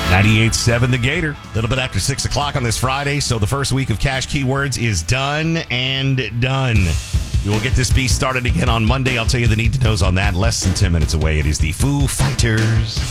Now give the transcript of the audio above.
98.7 The Gator. A little bit after 6 o'clock on this Friday, so the first week of Cash Keywords is done and done. We will get this beast started again on Monday. I'll tell you the need-to-knows on that less than 10 minutes away. It is the Foo Fighters.